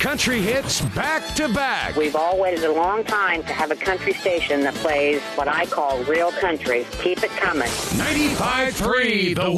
country hits back to back. We've all waited a long time to have a country station that plays what I call real country. Keep it coming. 95.3 The